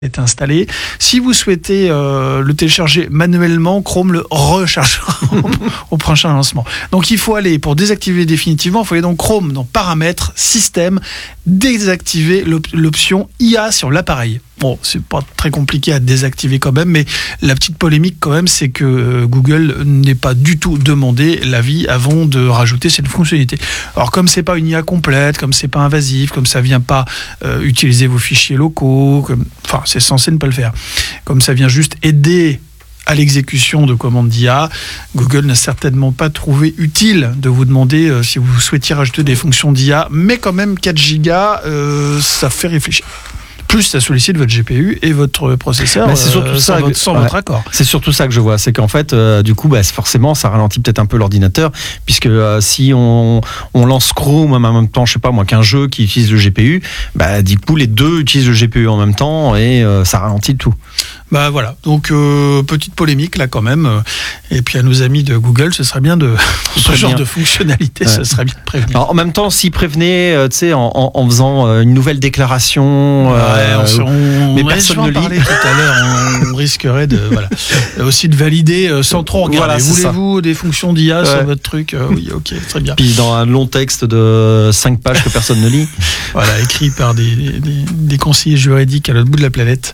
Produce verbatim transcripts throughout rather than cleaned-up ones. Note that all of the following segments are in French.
est installé. Si vous souhaitez euh, le télécharger manuellement, Chrome le rechargera au prochain lancement. Donc il faut aller, pour désactiver définitivement, il faut aller dans Chrome, dans Paramètres, Système, désactiver l'op- l'option I A sur l'appareil. Bon, c'est pas très compliqué à désactiver quand même, mais la petite polémique quand même, c'est que euh, Google n'est pas du tout demandé l'avis avant de rajouter cette fonctionnalité. Alors comme c'est pas une I A complète, comme c'est pas invasif, comme ça vient pas euh, utiliser vos fichiers locaux, comme, enfin c'est censé ne pas le faire, comme ça vient juste aider à l'exécution de commandes d'I A, Google n'a certainement pas trouvé utile de vous demander euh, si vous souhaitiez rajouter des fonctions d'I A, mais quand même quatre gigas, euh, ça fait réfléchir. Plus ça sollicite votre G P U et votre processeur bah c'est surtout euh, ça, sans, votre, sans ouais. votre accord. C'est surtout ça que je vois, c'est qu'en fait, euh, du coup, bah, forcément, ça ralentit peut-être un peu l'ordinateur, puisque euh, si on, on lance Chrome en même temps, je sais pas moi, qu'un jeu qui utilise le G P U, bah, du coup, les deux utilisent le G P U en même temps et euh, ça ralentit tout. Bah voilà, donc euh, petite polémique là quand même. Et puis à nos amis de Google, ce serait bien de ce genre de fonctionnalité, ouais. Ce serait bien de prévenir. Alors, en même temps, s'ils prévenaient, euh, tu sais, en, en, en faisant euh, une nouvelle déclaration, euh, ouais, on, on, mais on personne ne lit. Tout à l'heure, on, on risquerait de voilà aussi de valider euh, sans trop regarder. Voilà, voulez-vous ça. Des fonctions d'I A ouais. sur votre truc euh, Oui, ok, très bien. Puis dans un long texte de cinq pages que personne ne lit. Voilà, écrit par des, des, des conseillers juridiques à l'autre bout de la planète.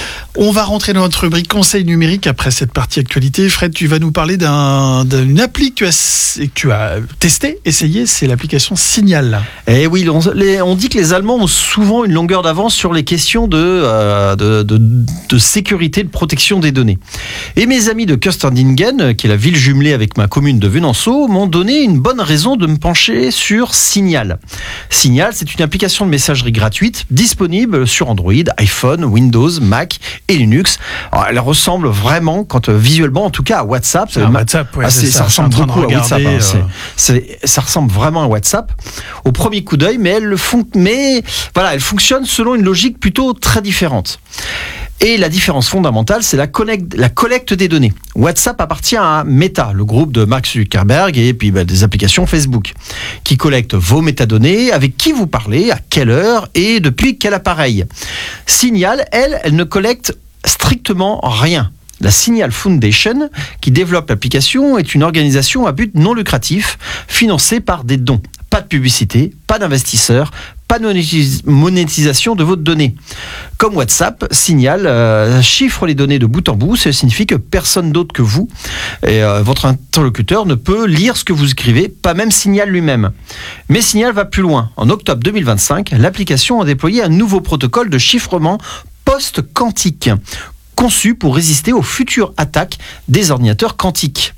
On va rentrer dans notre rubrique conseil numérique après cette partie actualité. Fred, tu vas nous parler d'un, d'une appli que tu as, que tu as testée, essayée, c'est l'application Signal. Eh oui, on, les, on dit que les Allemands ont souvent une longueur d'avance sur les questions de, euh, de, de, de sécurité, de protection des données. Et mes amis de Kösterdingen, qui est la ville jumelée avec ma commune de Venançau, m'ont donné une bonne raison de me pencher sur Signal. Signal, c'est une application de messagerie gratuite disponible sur Android, iPhone, Windows, Mac et Linux. Alors, elle ressemble vraiment, quand, euh, visuellement en tout cas, à WhatsApp. C'est un WhatsApp, ouais, ah, c'est, c'est ça, ça ressemble beaucoup à WhatsApp. Hein, euh... c'est, c'est, ça ressemble vraiment à WhatsApp au premier coup d'œil, mais elle, fon- mais, voilà, elle fonctionne selon une logique plutôt très différente. Et la différence fondamentale, c'est la, connect, la collecte des données. WhatsApp appartient à Meta, le groupe de Mark Zuckerberg et puis bah, des applications Facebook, qui collectent vos métadonnées, avec qui vous parlez, à quelle heure et depuis quel appareil. Signal, elle, elle ne collecte strictement rien. La Signal Foundation, qui développe l'application, est une organisation à but non lucratif, financée par des dons. Pas de publicité, pas d'investisseurs, pas de monétisation de vos données. Comme WhatsApp, Signal euh, chiffre les données de bout en bout. Ça signifie que personne d'autre que vous et euh, votre interlocuteur ne peut lire ce que vous écrivez, pas même Signal lui-même. Mais Signal va plus loin. En octobre deux mille vingt-cinq, l'application a déployé un nouveau protocole de chiffrement post-quantique, conçu pour résister aux futures attaques des ordinateurs quantiques.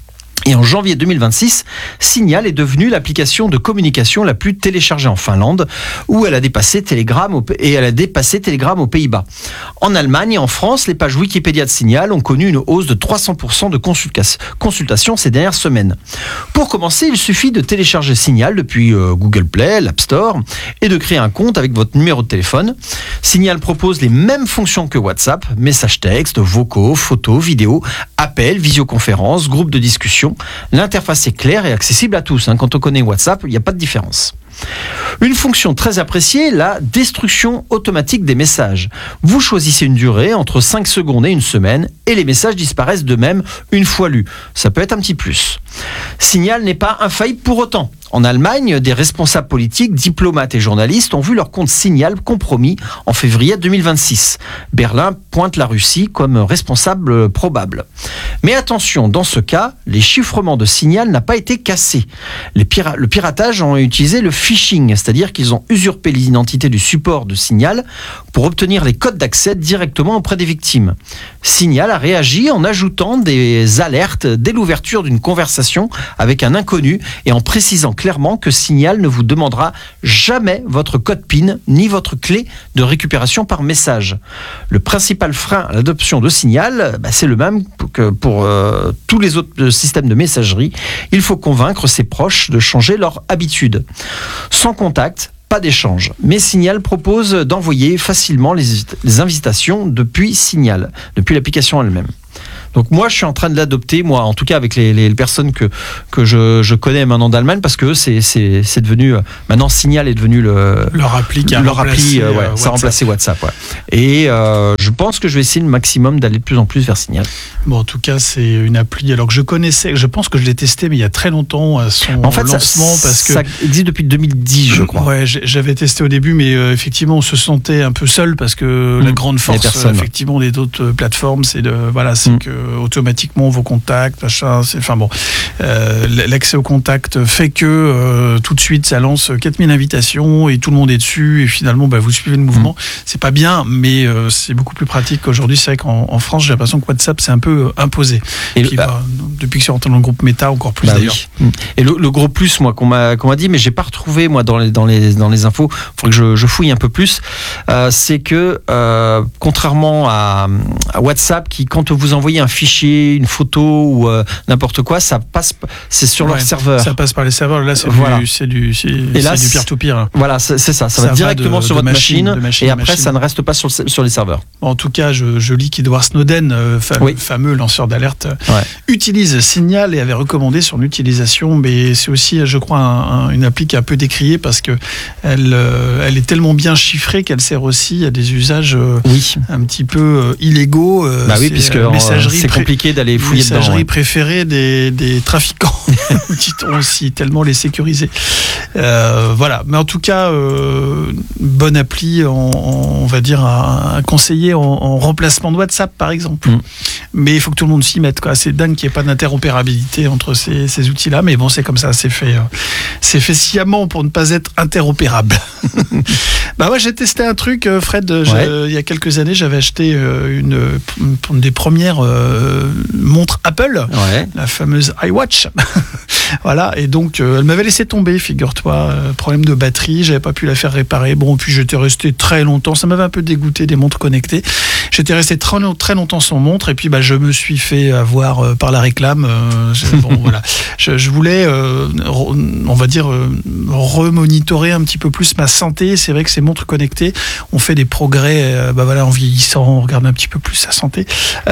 Et en janvier deux mille vingt-six, Signal est devenue l'application de communication la plus téléchargée en Finlande, où elle a dépassé Telegram au, et elle a dépassé Telegram aux Pays-Bas. En Allemagne et en France, les pages Wikipédia de Signal ont connu une hausse de trois cents pour cent de consultations ces dernières semaines. Pour commencer, il suffit de télécharger Signal depuis euh, Google Play, l'App Store, et de créer un compte avec votre numéro de téléphone. Signal propose les mêmes fonctions que WhatsApp, messages textes, vocaux, photos, vidéos, appels, visioconférences, groupes de discussion. L'interface est claire et accessible à tous. Quand on connaît WhatsApp, il n'y a pas de différence. Une fonction très appréciée, la destruction automatique des messages. Vous choisissez une durée entre cinq secondes et une semaine et les messages disparaissent d'eux-mêmes une fois lus. Ça peut être un petit plus. Signal n'est pas infaillible pour autant. En Allemagne, des responsables politiques, diplomates et journalistes ont vu leur compte Signal compromis en février deux mille vingt-six. Berlin pointe la Russie comme responsable probable. Mais attention, dans ce cas, les chiffrements de Signal n'a pas été cassé. Les pira- le piratage ont utilisé le phishing, c'est-à-dire qu'ils ont usurpé l'identité du support de Signal pour obtenir les codes d'accès directement auprès des victimes. Signal a réagi en ajoutant des alertes dès l'ouverture d'une conversation avec un inconnu et en précisant clairement que Signal ne vous demandera jamais votre code PIN ni votre clé de récupération par message. Le principal frein à l'adoption de Signal, bah, c'est le même que pour euh, tous les autres systèmes de messagerie. Il faut convaincre ses proches de changer leur habitude. Sans contact, pas d'échange. Mais Signal propose d'envoyer facilement les, les invitations depuis Signal, depuis l'application elle-même. Donc moi, je suis en train de l'adopter, moi, en tout cas avec les, les personnes que que je, je connais maintenant d'Allemagne, parce que c'est c'est c'est devenu maintenant Signal est devenu le leur appli qui a leur appli, euh, ouais, WhatsApp. ça a remplacé WhatsApp. Ouais. Et euh, je pense que je vais essayer le maximum d'aller de plus en plus vers Signal. Bon, en tout cas, c'est une appli. Alors que je connaissais, je pense que je l'ai testé, mais il y a très longtemps à son en fait, lancement, ça, parce que ça existe depuis deux mille dix, je crois. Ouais, j'avais testé au début, mais euh, effectivement, on se sentait un peu seul parce que mmh, la grande force, euh, effectivement, des autres plateformes, c'est de voilà, c'est mmh. que automatiquement vos contacts, machin, c'est enfin bon, euh, l'accès aux contacts fait que euh, tout de suite ça lance quatre mille invitations et tout le monde est dessus et finalement, bah, vous suivez le mouvement. Mmh. C'est pas bien, mais euh, c'est beaucoup plus pratique qu'aujourd'hui. C'est vrai qu'en en France, j'ai l'impression que WhatsApp c'est un peu imposé. Et puis, le, bah, depuis que je suis rentré dans le groupe Meta, encore plus bah d'ailleurs. Oui. Et le, le gros plus, moi, qu'on m'a qu'on m'a dit, mais j'ai pas retrouvé moi dans les dans les dans les infos. Faudrait que je, je fouille un peu plus. Euh, c'est que euh, contrairement à, à WhatsApp, qui quand vous envoyez un fichier, une photo ou euh, n'importe quoi, ça passe, c'est sur ouais, leur serveur. Ça passe par les serveurs. Là, c'est voilà. du c'est du c'est, et là, c'est du peer-to-peer. Voilà, c'est, c'est ça. Ça, ça va, va directement de, sur de votre machine, machine, machine et après machine. Ça ne reste pas sur sur les serveurs. En tout cas, je, je lis qu'Edward Snowden, euh, fam- oui. fameux lanceur d'alerte, ouais. utilise Signal et avait recommandé son utilisation. Mais c'est aussi, je crois, un, un, une appli qui est un peu décriée parce que elle, euh, elle est tellement bien chiffrée qu'elle sert aussi à des usages euh, oui. un petit peu euh, illégaux. Euh, bah oui, puisque euh, c'est compliqué d'aller fouiller dedans. Messagerie ouais. préférée des, des trafiquants, dit-on aussi, tellement les sécuriser. Euh, voilà, mais en tout cas, euh, bonne appli, on, on va dire, à, à conseiller en, en remplacement de WhatsApp, par exemple. Mm. Mais il faut que tout le monde s'y mette, quoi. C'est dingue qu'il n'y ait pas d'interopérabilité entre ces, ces outils-là, mais bon, c'est comme ça, c'est fait, euh, c'est fait sciemment pour ne pas être interopérable. Bah moi, j'ai testé un truc, Fred, ouais. je, il y a quelques années, j'avais acheté une, une des premières euh, montres Apple, ouais. la fameuse iWatch. Voilà, et donc euh, elle m'avait laissé tomber, figure-toi, euh, problème de batterie, j'avais pas pu la faire réparer. Bon, puis j'étais resté très longtemps, ça m'avait un peu dégoûté des montres connectées. J'étais resté très, très longtemps sans montre, et puis bah je me suis fait avoir euh, par la réclame. Euh, bon, voilà, je, je voulais, euh, on va dire, euh, remonitorer un petit peu plus ma santé. C'est vrai que ces montres connectées, on fait des progrès, euh, bah voilà, en vieillissant, on regarde un petit peu plus sa santé.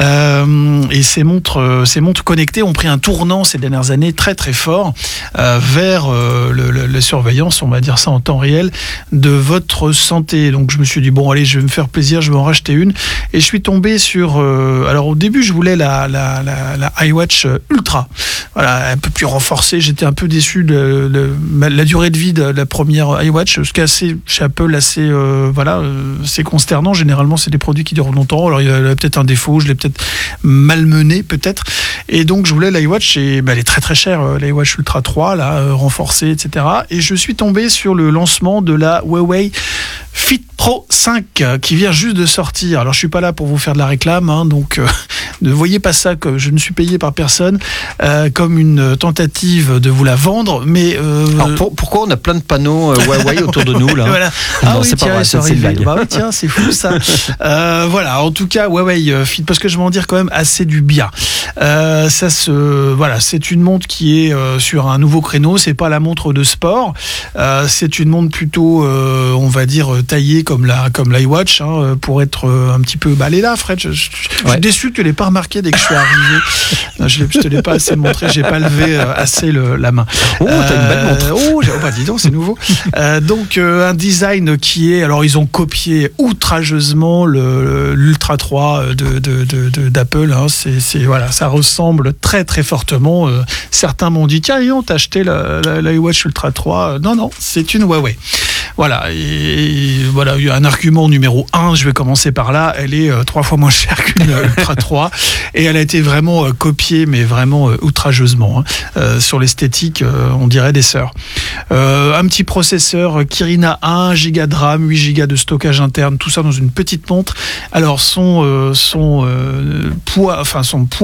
Euh, et ces montres, euh, ces montres connectées ont pris un tournant ces dernières années très très fort. Euh, vers euh, le, le, la surveillance, on va dire ça en temps réel, de votre santé. Donc je me suis dit, bon allez, je vais me faire plaisir, je vais en racheter une. Et je suis tombé sur... Euh, alors au début, je voulais la, la, la, la iWatch Ultra. Voilà, un peu plus renforcée. J'étais un peu déçu de, de, de la durée de vie de la première iWatch, ce qui est assez, chez Apple, assez, euh, voilà, euh, c'est consternant. Généralement, c'est des produits qui durent longtemps. Alors il y a peut-être un défaut, je l'ai peut-être malmené, peut-être. Et donc je voulais l'iWatch, et bah, elle est très très chère, euh, l'iWatch Ultra trois, là, euh, renforcée, et cetera. Et je suis tombé sur le lancement de la Huawei Fit Pro cinq qui vient juste de sortir. Alors je suis pas là pour vous faire de la réclame, hein, donc euh, ne voyez pas ça que je ne suis payé par personne euh, comme une tentative de vous la vendre. Mais euh, alors pour, pourquoi on a plein de panneaux euh, Huawei autour de nous là? Voilà. Ah non, oui, c'est tiens, pas vrai, c'est, c'est une blague. Bah oui, tiens, c'est fou ça. euh, voilà, en tout cas Huawei Fit, parce que je vais en dire quand même assez du bien. Euh, ça se, voilà, c'est une montre qui est euh, sur un nouveau créneau. C'est pas la montre de sport. Euh, c'est une montre plutôt, euh, on va dire, taillée comme la comme l'iWatch, hein, pour être euh, un petit peu. Bah, elle est là, Fred. Je, je, je ouais. suis déçu que tu l'aies pas remarqué dès que je suis arrivé. Non, je, je te l'ai pas assez montré. J'ai pas levé euh, assez le, la main. Oh, euh, t'as une belle montre. Oh, oh bah dis donc, c'est nouveau. euh, donc euh, un design qui est. Alors ils ont copié outrageusement le, l'Ultra trois de, de, de, de d'Apple. Hein. C'est, c'est voilà, ça ressemble très très fortement. Euh, certains m'ont dit tiens, on t'a acheté la, la, la iWatch Ultra trois. Non non, c'est une Huawei. Voilà, et, et voilà, il y a un argument numéro un, je vais commencer par là, elle est euh, trois fois moins chère qu'une Ultra trois, et elle a été vraiment euh, copiée, mais vraiment euh, outrageusement, hein. euh, sur l'esthétique, euh, on dirait des sœurs. Euh, un petit processeur Kirin A un, un giga de RAM, huit giga de stockage interne, tout ça dans une petite montre. Alors son, euh, son, euh, poids, enfin son point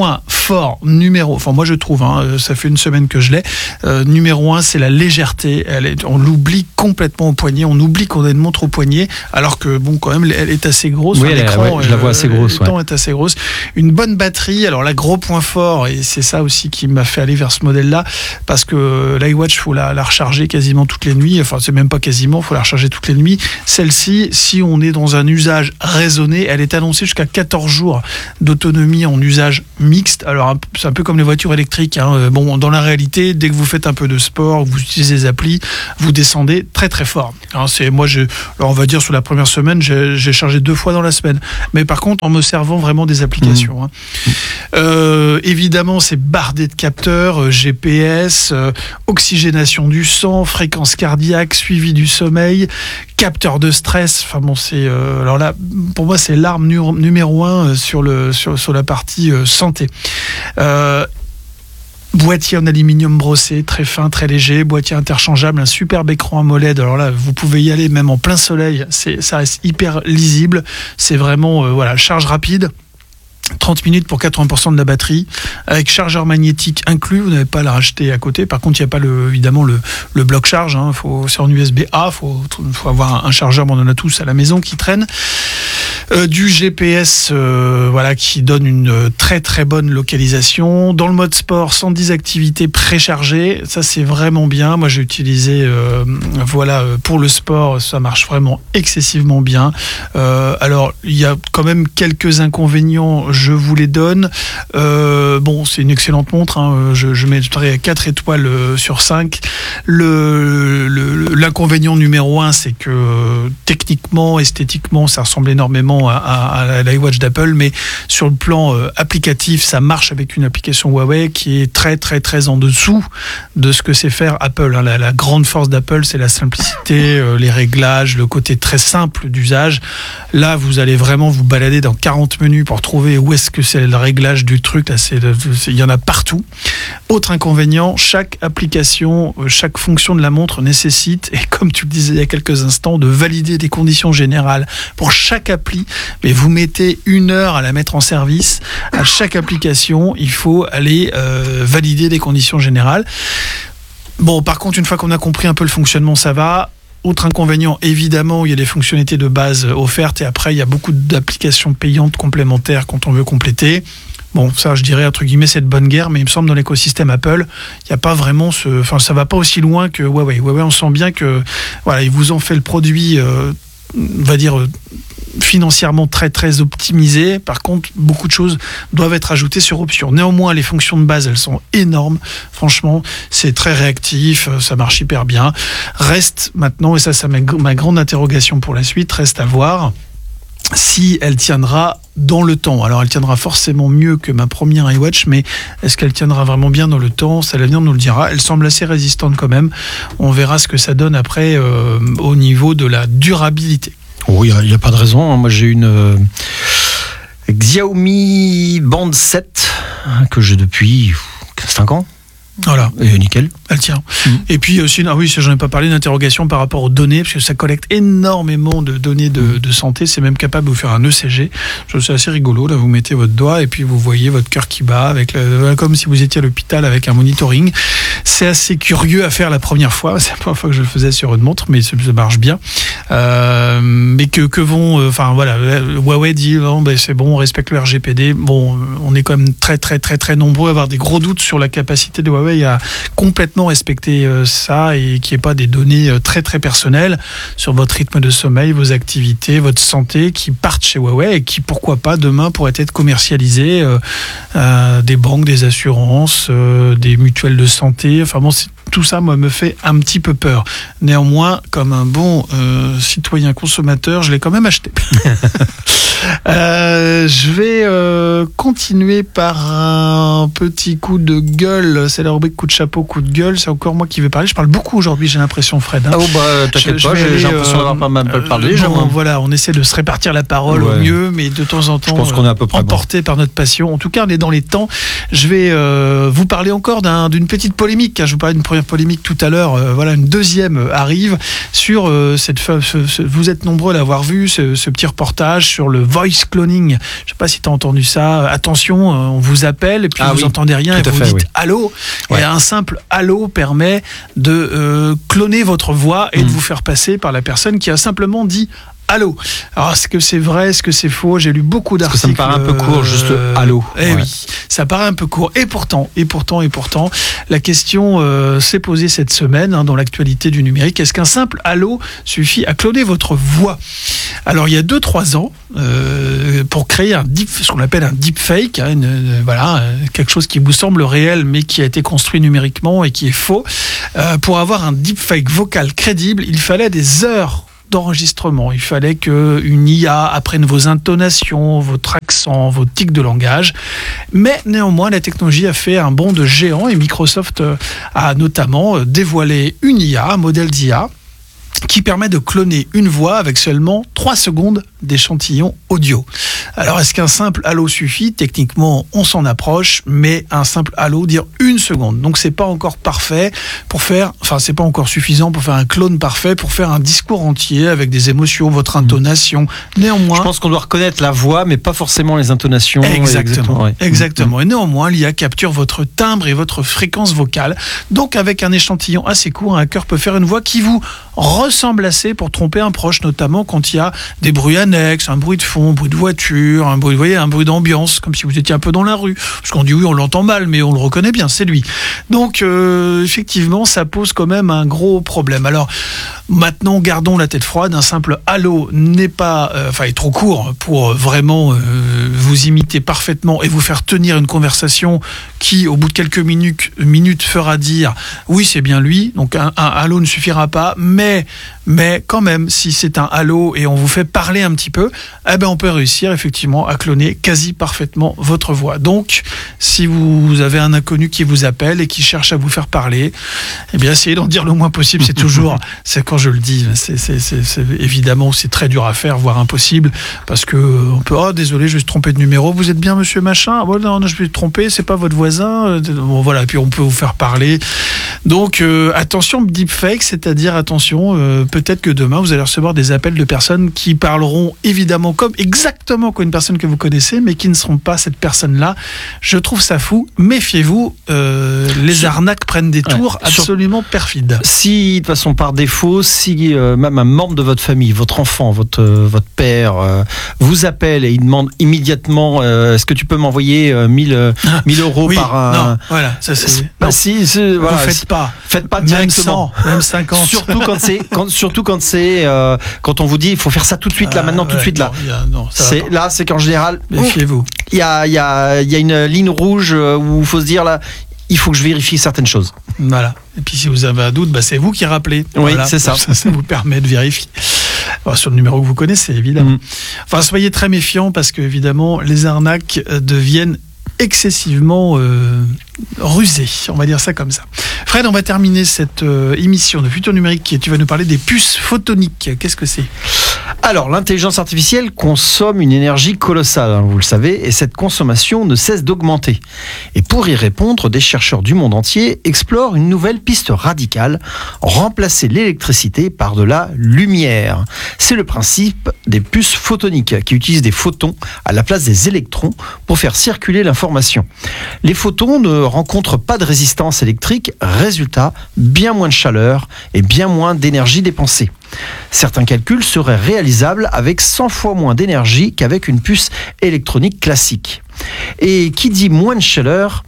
fort numéro, enfin moi je trouve, hein, ça fait une semaine que je l'ai, euh, numéro un, c'est la légèreté. Elle est, on l'oublie complètement au poignet, on oublie qu'on a une montre au poignet, alors que bon, quand même, elle est assez grosse. Oui, enfin, elle, l'écran, ouais, je la vois assez grosse. L'écran ouais. est assez grosse. Une bonne batterie. Alors là, gros point fort, et c'est ça aussi qui m'a fait aller vers ce modèle-là, parce que l'iWatch, faut la, la recharger quasiment toutes les nuits. Enfin, c'est même pas quasiment, faut la recharger toutes les nuits. Celle-ci, si on est dans un usage raisonné, elle est annoncée jusqu'à quatorze jours d'autonomie en usage mixte. Alors, c'est un peu comme les voitures électriques. Hein. Bon, dans la réalité, dès que vous faites un peu de sport, vous utilisez les applis, vous descendez très très fort. Alors, c'est, moi, je, alors on va dire sur la première semaine, j'ai, j'ai chargé deux fois dans la semaine. Mais par contre, en me servant vraiment des applications. Mmh. Hein. Euh, évidemment, c'est bardé de capteurs, euh, G P S, euh, oxygénation du sang, fréquence cardiaque, suivi du sommeil, capteur de stress. Enfin bon, c'est euh, alors là, pour moi, c'est l'arme nu- numéro un sur le sur sur la partie euh, santé. Euh, Boîtier en aluminium brossé, très fin, très léger, boîtier interchangeable, un superbe écran AMOLED. Alors là, vous pouvez y aller même en plein soleil, c'est, ça reste hyper lisible. C'est vraiment, euh, voilà, charge rapide. trente minutes pour quatre-vingts pour cent de la batterie, avec chargeur magnétique inclus, vous n'avez pas à la racheter à côté. Par contre, il n'y a pas le, évidemment le, le bloc charge, hein. Faut, c'est en U S B A, il faut, faut avoir un chargeur, on en a tous à la maison qui traîne. Euh, du G P S euh, voilà, qui donne une très très bonne localisation. Dans le mode sport, cent dix activités préchargées, ça c'est vraiment bien. Moi j'ai utilisé euh, voilà, pour le sport, ça marche vraiment excessivement bien. Euh, alors il y a quand même quelques inconvénients, je vous les donne. Euh, bon, c'est une excellente montre, hein. je, je mettrai quatre étoiles sur cinq. Le, le, l'inconvénient numéro un, c'est que euh, techniquement, esthétiquement, ça ressemble énormément à, à, à l'iWatch d'Apple, mais sur le plan euh, applicatif, ça marche avec une application Huawei qui est très très très en dessous de ce que sait faire Apple. Hein. La, la grande force d'Apple, c'est la simplicité, euh, les réglages, le côté très simple d'usage. Là, vous allez vraiment vous balader dans quarante menus pour trouver où est-ce que c'est le réglage du truc. Là, c'est, c'est, il y en a partout. Autre inconvénient, chaque application, chaque fonction de la montre nécessite, et comme tu le disais il y a quelques instants, de valider des conditions générales pour chaque appli. Mais vous mettez une heure à la mettre en service. À chaque application, il faut aller euh, valider les conditions générales. Bon, par contre, une fois qu'on a compris un peu le fonctionnement, ça va. Autre inconvénient, évidemment, il y a des fonctionnalités de base offertes et après, il y a beaucoup d'applications payantes complémentaires quand on veut compléter. Bon, ça, je dirais, entre guillemets, c'est de bonne guerre, mais il me semble dans l'écosystème Apple, il n'y a pas vraiment ce, enfin, ça va pas aussi loin que Huawei. Huawei, on sent bien que, voilà, ils vous ont fait le produit, euh, on va dire, euh, financièrement très très optimisé. Par contre, beaucoup de choses doivent être ajoutées sur option. Néanmoins, les fonctions de base, elles sont énormes. Franchement, c'est très réactif, ça marche hyper bien. Reste maintenant, et ça, c'est ma, ma grande interrogation pour la suite, reste à voir si elle tiendra dans le temps. Alors, elle tiendra forcément mieux que ma première iWatch, mais est-ce qu'elle tiendra vraiment bien dans le temps ? Ça, l'avenir nous le dira. Elle semble assez résistante quand même. On verra ce que ça donne après euh, au niveau de la durabilité. Oh, il n'y a, a pas de raison. Moi, j'ai une euh, Xiaomi Band sept que j'ai depuis cinq ans. Voilà. Et nickel. Elle tient. Mmh. Et puis aussi, ah oui, j'en ai pas parlé, une interrogation par rapport aux données, parce que ça collecte énormément de données de, de santé. C'est même capable de vous faire un E C G. C'est assez rigolo. Là, vous mettez votre doigt et puis vous voyez votre cœur qui bat, avec le, comme si vous étiez à l'hôpital avec un monitoring. C'est assez curieux à faire la première fois. C'est la première fois que je le faisais sur une montre, mais ça marche bien. Euh, mais que, que vont, enfin euh, voilà, Huawei dit non, ben c'est bon, on respecte le R G P D. Bon, on est quand même très très très très nombreux à avoir des gros doutes sur la capacité de Huawei à complètement respecter euh, ça et qu'il n'y ait pas des données euh, très très personnelles sur votre rythme de sommeil, vos activités, votre santé qui partent chez Huawei et qui pourquoi pas demain pourraient être commercialisées euh, euh, des banques, des assurances, euh, des mutuelles de santé. Enfin bon, c'est, tout ça moi me fait un petit peu peur. Néanmoins, comme un bon euh, citoyen consommateur, je l'ai quand même acheté. Euh, je vais euh, continuer par un petit coup de gueule. C'est la rubrique coup de chapeau, coup de gueule. C'est encore moi qui vais parler. Je parle beaucoup aujourd'hui, j'ai l'impression, Fred. Hein. Ah oh bah t'inquiète je, pas, j'ai, aller, j'ai l'impression euh, d'avoir pas mal parlé. Euh, bon, voilà, on essaie de se répartir la parole ouais. au mieux, mais de temps en temps, je pense qu'on est à peu près emporté bon. par notre passion. En tout cas, on est dans les temps. Je vais euh, vous parler encore d'un, d'une petite polémique. Je vous parlais d'une première polémique tout à l'heure. Euh, voilà, une deuxième arrive sur euh, cette. Ce, ce, vous êtes nombreux à l'avoir vu, ce, ce petit reportage sur le voice cloning. Je ne sais pas si tu as entendu ça. Attention, on vous appelle et puis ah, vous oui. entendez rien Tout et vous fait, dites oui. allô. Ouais. Et un simple allô permet de euh, cloner votre voix et mmh. de vous faire passer par la personne qui a simplement dit allô. Alors, est-ce que c'est vrai, est-ce que c'est faux? J'ai lu beaucoup d'articles. Ça me paraît un peu court, juste euh, allô. Eh ouais. oui, ça paraît un peu court. Et pourtant, et pourtant, et pourtant, la question euh, s'est posée cette semaine hein, dans l'actualité du numérique. Est-ce qu'un simple allô suffit à cloner votre voix? Alors, il y a deux trois ans, euh, pour créer un deep, ce qu'on appelle un deepfake, hein, une, une, voilà, quelque chose qui vous semble réel mais qui a été construit numériquement et qui est faux, euh, pour avoir un deepfake vocal crédible, il fallait des heures d'enregistrement. Il fallait qu'une I A apprenne vos intonations, votre accent, vos tics de langage. Mais néanmoins, la technologie a fait un bond de géant et Microsoft a notamment dévoilé une I A, un modèle d'I A, qui permet de cloner une voix avec seulement trois secondes d'échantillon audio. Alors, est-ce qu'un simple allô suffit? Techniquement, on s'en approche, mais un simple allô dire une seconde. Donc, c'est pas encore parfait pour faire, enfin, c'est pas encore suffisant pour faire un clone parfait, pour faire un discours entier avec des émotions, votre intonation. Néanmoins. Je pense qu'on doit reconnaître la voix, mais pas forcément les intonations. Exactement. Exactement. Ouais. exactement. Et néanmoins, l'I A capture votre timbre et votre fréquence vocale. Donc, avec un échantillon assez court, un hacker peut faire une voix qui vous ressemble assez pour tromper un proche, notamment quand il y a des bruits annexes, un bruit de fond, un bruit de voiture, un bruit, vous voyez, un bruit d'ambiance, comme si vous étiez un peu dans la rue. Parce qu'on dit oui, on l'entend mal, mais on le reconnaît bien, c'est lui. Donc, euh, effectivement, ça pose quand même un gros problème. Alors, maintenant, gardons la tête froide. Un simple allô n'est pas, euh, enfin, est trop court pour vraiment euh, vous imiter parfaitement et vous faire tenir une conversation qui, au bout de quelques minutes, minutes fera dire oui, c'est bien lui. Donc, un, un allô ne suffira pas, mais Mais quand même, si c'est un allô et on vous fait parler un petit peu, eh ben on peut réussir effectivement à cloner quasi parfaitement votre voix. Donc, si vous avez un inconnu qui vous appelle et qui cherche à vous faire parler, eh bien essayez d'en dire le moins possible. C'est toujours, c'est quand je le dis, c'est, c'est, c'est, c'est évidemment c'est très dur à faire, voire impossible, parce que on peut, oh désolé, je vais se tromper de numéro. Vous êtes bien Monsieur Machin? Bon, non, non, je vais me tromper, c'est pas votre voisin. Bon voilà, puis on peut vous faire parler. Donc euh, attention, deepfake, c'est-à-dire attention. Euh, Peut-être que demain, vous allez recevoir des appels de personnes qui parleront évidemment comme, exactement comme une personne que vous connaissez, mais qui ne seront pas cette personne-là. Je trouve ça fou. Méfiez-vous, euh, les Sur... arnaques prennent des tours ouais. absolument Sur... perfides. Si, de toute façon, par défaut, si euh, même un membre de votre famille, votre enfant, votre, euh, votre père, euh, vous appelle et il demande immédiatement euh, est-ce que tu peux m'envoyer euh, mille euros oui, par un... Non, voilà, ça c'est... Bah, si, c'est, voilà, vous faites pas. Faites pas directement. Même cent, même cinquante. Surtout quand c'est... Quand, surtout quand c'est euh, quand on vous dit il faut faire ça tout de suite là euh, maintenant tout ouais, de suite là non, a, non, c'est là c'est qu'en général méfiez-vous, il y a il y a il y a une ligne rouge où il faut se dire là il faut que je vérifie certaines choses. Voilà. Et puis si vous avez un doute, bah, c'est vous qui rappelez. Oui, voilà. c'est ça. ça. Ça vous permet de vérifier. Alors, sur le numéro que vous connaissez, évidemment. Mmh. Enfin, soyez très méfiants parce que évidemment les arnaques deviennent excessivement euh, rusé, on va dire ça comme ça. Fred, on va terminer cette euh, émission de Futur Numérique et tu vas nous parler des puces photoniques. Qu'est-ce que c'est ? Alors, l'intelligence artificielle consomme une énergie colossale, hein, vous le savez, et cette consommation ne cesse d'augmenter. Et pour y répondre, des chercheurs du monde entier explorent une nouvelle piste radicale, remplacer l'électricité par de la lumière. C'est le principe des puces photoniques, qui utilisent des photons à la place des électrons pour faire circuler l'information. Les photons ne rencontrent pas de résistance électrique, résultat, bien moins de chaleur et bien moins d'énergie dépensée. Certains calculs seraient réalisables avec cent fois moins d'énergie qu'avec une puce électronique classique. Et qui dit moins de chaleur,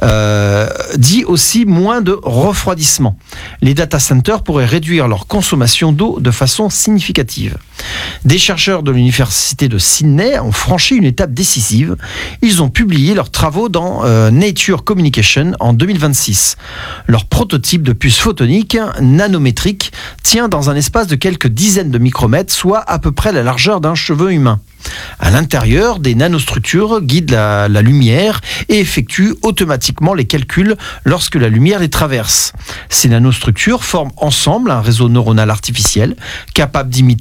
euh, dit aussi moins de refroidissement. Les data centers pourraient réduire leur consommation d'eau de façon significative. Des chercheurs de l'université de Sydney ont franchi une étape décisive. Ils ont publié leurs travaux dans euh, Nature Communication en deux mille vingt-six. Leur prototype de puce photonique nanométrique tient dans un espace de quelques dizaines de micromètres, soit à peu près la largeur d'un cheveu humain. À l'intérieur, des nanostructures guident la, la lumière et effectuent automatiquement les calculs lorsque la lumière les traverse. Ces nanostructures forment ensemble un réseau neuronal artificiel capable d'imiter certaines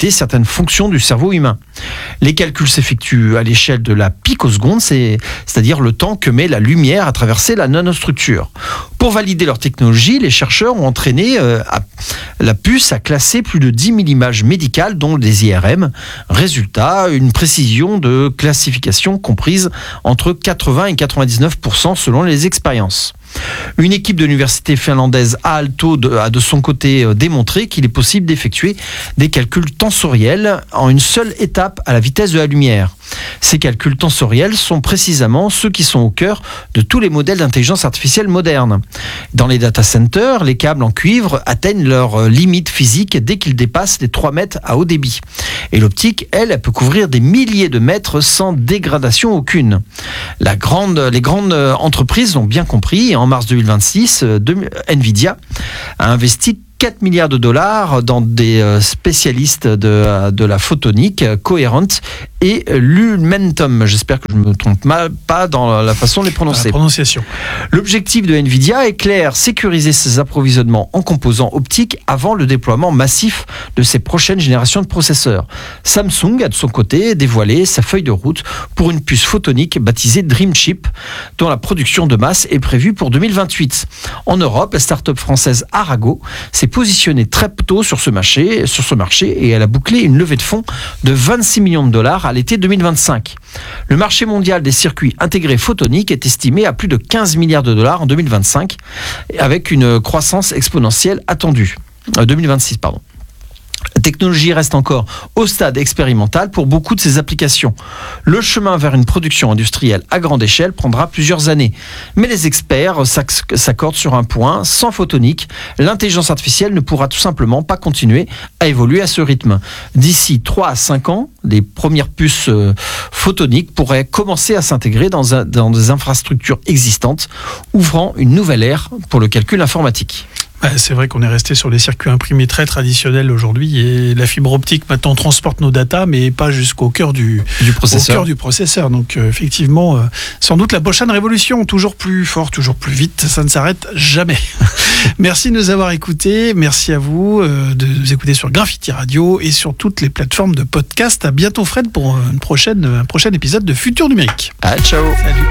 fonctions du cerveau humain. Les calculs s'effectuent à l'échelle de la picoseconde, c'est, c'est-à-dire le temps que met la lumière à traverser la nanostructure. Pour valider leur technologie, les chercheurs ont entraîné euh, à, la puce à classer plus de dix mille images médicales, dont des I R M. Résultat, une précision de classification comprise entre quatre-vingts et quatre-vingt-dix-neuf pour cent selon les expériences. Une équipe de l'université finlandaise Aalto a de son côté démontré qu'il est possible d'effectuer des calculs tensoriels en une seule étape à la vitesse de la lumière. Ces calculs tensoriels sont précisément ceux qui sont au cœur de tous les modèles d'intelligence artificielle modernes. Dans les data centers, les câbles en cuivre atteignent leur limite physique dès qu'ils dépassent les trois mètres à haut débit. Et l'optique, elle, elle peut couvrir des milliers de mètres sans dégradation aucune. La grande, les grandes entreprises l'ont bien compris. En mars deux mille vingt-six, Nvidia a investi quatre milliards de dollars dans des spécialistes de, de la photonique, Coherent et Lumentum. J'espère que je ne me trompe mal, pas dans la façon de les prononcer. La prononciation. L'objectif de Nvidia est clair, sécuriser ses approvisionnements en composants optiques avant le déploiement massif de ses prochaines générations de processeurs. Samsung a de son côté dévoilé sa feuille de route pour une puce photonique baptisée Dreamchip, dont la production de masse est prévue pour deux mille vingt-huit. En Europe, la start-up française Arago s'est positionnée très tôt sur ce marché, sur ce marché et elle a bouclé une levée de fonds de vingt-six millions de dollars à l'été deux mille vingt-cinq. Le marché mondial des circuits intégrés photoniques est estimé à plus de quinze milliards de dollars en deux mille vingt-cinq, avec une croissance exponentielle attendue. Euh, deux mille vingt-six, pardon. La technologie reste encore au stade expérimental pour beaucoup de ses applications. Le chemin vers une production industrielle à grande échelle prendra plusieurs années. Mais les experts s'accordent sur un point, sans photonique, l'intelligence artificielle ne pourra tout simplement pas continuer à évoluer à ce rythme. D'ici trois à cinq ans, les premières puces photoniques pourraient commencer à s'intégrer dans, un, dans des infrastructures existantes, ouvrant une nouvelle ère pour le calcul informatique. C'est vrai qu'on est resté sur les circuits imprimés très traditionnels aujourd'hui et la fibre optique maintenant transporte nos datas mais pas jusqu'au cœur du, du processeur. Au cœur du processeur. Donc euh, effectivement, euh, sans doute la prochaine révolution, toujours plus fort, toujours plus vite, ça ne s'arrête jamais. Merci de nous avoir écoutés, merci à vous euh, de nous écouter sur Graffiti Radio et sur toutes les plateformes de podcast. À bientôt Fred pour une prochaine, un prochain épisode de Futur Numérique. Ah, ciao. Salut.